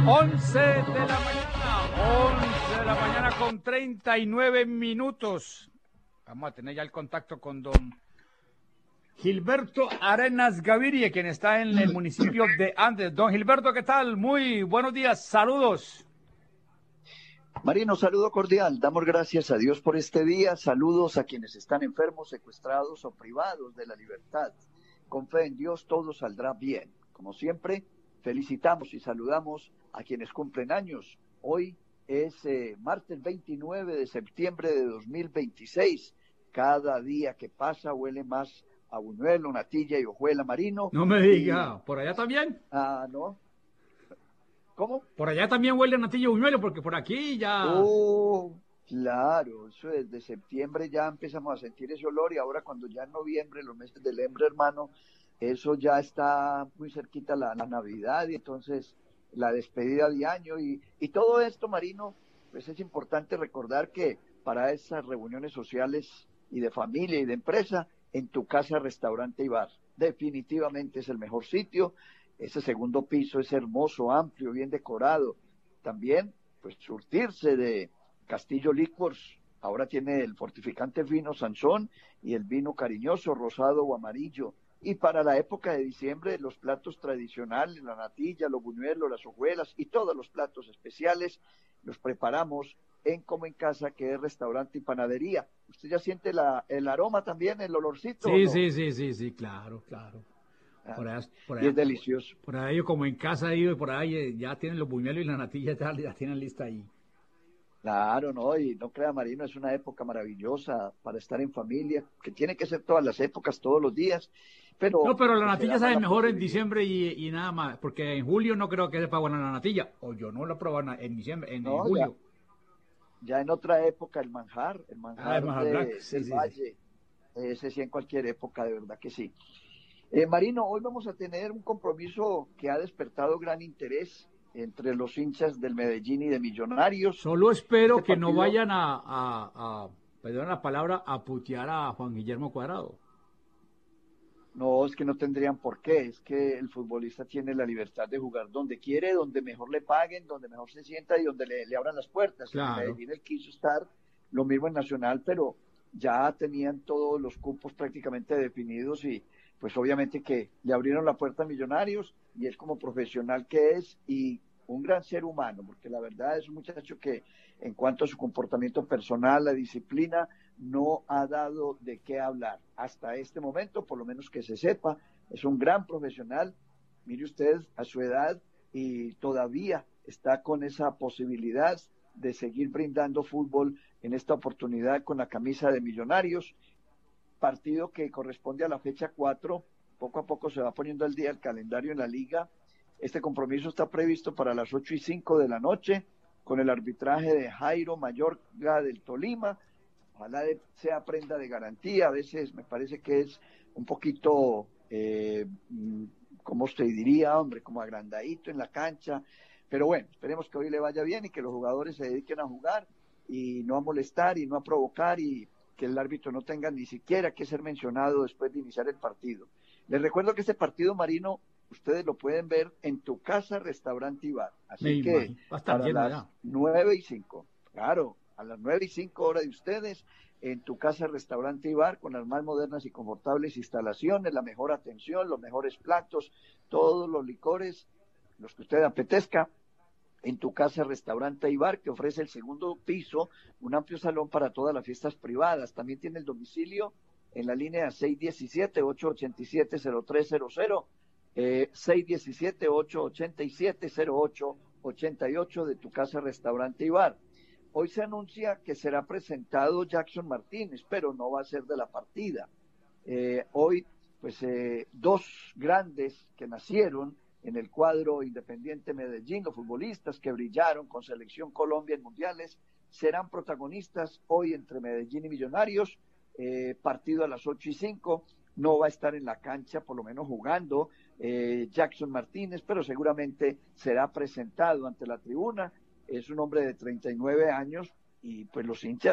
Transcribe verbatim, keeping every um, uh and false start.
once de la mañana, once de la mañana con treinta y nueve minutos. Vamos a tener ya el contacto con don Gilberto Arenas Gaviria, quien está en el municipio de Andes. Don Gilberto, ¿qué tal? Muy buenos días, saludos. Marino, saludo cordial. Damos gracias a Dios por este día. Saludos a quienes están enfermos, secuestrados o privados de la libertad. Con fe en Dios todo saldrá bien. Como siempre, felicitamos y saludamos a quienes cumplen años. Hoy es eh, martes veintinueve de septiembre de dos mil veintiséis. Cada día que pasa huele más a buñuelo, natilla y hojuela, Marino. No me diga, ¿por allá también? Ah, no. ¿Cómo? Por allá también huele a natilla y buñuelo, porque por aquí ya... Oh, claro, eso desde septiembre ya empezamos a sentir ese olor y ahora cuando ya en noviembre, los meses del hembra, hermano, eso ya está muy cerquita la, la Navidad y entonces la despedida de año y, y todo esto, Marino, pues es importante recordar que para esas reuniones sociales y de familia y de empresa, en tu casa, restaurante y bar, definitivamente es el mejor sitio. Ese segundo piso es hermoso, amplio, bien decorado. También, pues, surtirse de Castillo Liquors. Ahora tiene el fortificante fino Sansón y el vino cariñoso, rosado o amarillo. Y para la época de diciembre, los platos tradicionales, la natilla, los buñuelos, las hojuelas y todos los platos especiales los preparamos en Como en Casa, que es restaurante y panadería. ¿Usted ya siente la, el aroma también, el olorcito o Sí, no? sí, sí, sí, sí, claro, claro. Ah, Por allá, por y es allá, delicioso. por allá yo como en casa he ido y por ahí eh, ya tienen los buñuelos y la natilla ya, ya tienen lista ahí. Claro, no, y no crea, Marino, es una época maravillosa para estar en familia, que tiene que ser todas las épocas, todos los días, No, pero pero la pues se natilla da más sabe la mejor en posibilidad. diciembre y, y nada más, porque en julio no creo que sepa buena la natilla, o yo no la he probado en diciembre, en, en No, ya, julio. ya en otra época el manjar, el Ah, es manjar más blanco, de, sí, del sí, sí. valle, ese sí en cualquier época, de verdad que sí. Eh, Marino, hoy vamos a tener un compromiso que ha despertado gran interés entre los hinchas del Medellín y de Millonarios. Solo espero Este que no partido. vayan a, a, a perdón la palabra, a putear a Juan Guillermo Cuadrado. No, es que no tendrían por qué, es que el futbolista tiene la libertad de jugar donde quiere, donde mejor le paguen, donde mejor se sienta y donde le, le abran las puertas. En el Claro. Medellín él quiso estar, lo mismo en Nacional, pero ya tenían todos los cupos prácticamente definidos y pues obviamente que le abrieron la puerta a Millonarios y él como profesional que es y un gran ser humano, porque la verdad es un muchacho que en cuanto a su comportamiento personal, la disciplina, no ha dado de qué hablar hasta este momento, por lo menos que se sepa. Es un gran profesional, mire usted a su edad y todavía está con esa posibilidad de seguir brindando fútbol en esta oportunidad con la camisa de Millonarios, partido que corresponde a la fecha cuatro. Poco a poco se va poniendo al día el calendario en la liga. Este compromiso está previsto para las ocho y cinco de la noche con el arbitraje de Jairo Mayorga del Tolima. Ojalá de, sea prenda de garantía. A veces me parece que es un poquito, eh, ¿cómo usted diría, hombre? Como agrandadito en la cancha. Pero bueno, esperemos que hoy le vaya bien y que los jugadores se dediquen a jugar y no a molestar y no a provocar y que el árbitro no tenga ni siquiera que ser mencionado después de iniciar el partido. Les recuerdo que este partido, Marino, ustedes lo pueden ver en tu casa, restaurante y bar. Me Así que imagino. Va a estar para lleno las ya. nueve y cinco, claro, a las nueve y cinco horas de ustedes, en tu casa, restaurante y bar, con las más modernas y confortables instalaciones, la mejor atención, los mejores platos, todos los licores, los que usted apetezca, en tu casa, restaurante y bar, que ofrece el segundo piso, un amplio salón para todas las fiestas privadas. También tiene el domicilio en la línea seis diecisiete, ocho ochenta y siete, cero tres cero cero, eh, seis diecisiete, ocho ochenta y siete, cero ocho ochenta y ocho de tu casa, restaurante y bar. Hoy se anuncia que será presentado Jackson Martínez, pero no va a ser de la partida. Eh, hoy, pues, eh, dos grandes que nacieron en el cuadro Independiente Medellín, los futbolistas que brillaron con Selección Colombia en mundiales, serán protagonistas hoy entre Medellín y Millonarios, eh, partido a las ocho y cinco, no va a estar en la cancha, por lo menos jugando, eh, Jackson Martínez, pero seguramente será presentado ante la tribuna. Es un hombre de treinta y nueve años y pues los hinchas